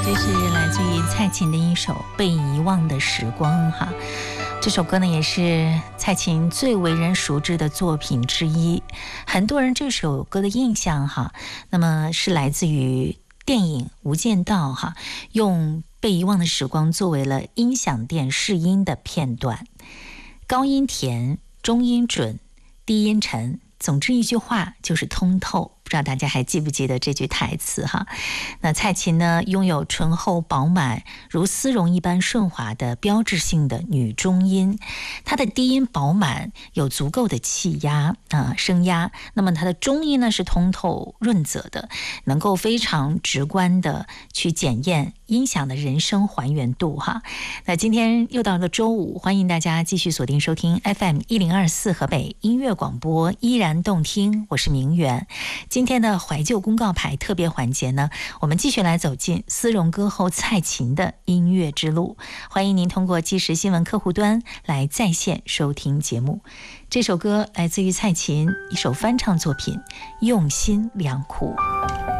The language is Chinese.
这是来自于蔡琴的一首《被遗忘的时光》哈。这首歌呢，也是蔡琴最为人熟知的作品之一。很多人这首歌的印象哈，那么是来自于电影《无间道》哈，用《被遗忘的时光》作为了音响店试音的片段，高音甜，中音准，低音沉，总之一句话就是通透。不知道大家还记不记得这句台词哈？那蔡琴呢，拥有醇厚饱满如丝绒一般顺滑的标志性的女中音，她的低音饱满，有足够的气压声压，那么她的中音呢是通透润泽的，能够非常直观的去检验音响的人声还原度哈。那今天又到了周五，欢迎大家继续锁定收听 FM1024 河北音乐广播，依然动听，我是明媛。今天的怀旧公告牌特别环节呢，我们继续来走进丝绒歌后蔡琴的音乐之路。欢迎您通过即时新闻客户端来在线收听节目。这首歌来自于蔡琴一首翻唱作品《用心良苦》。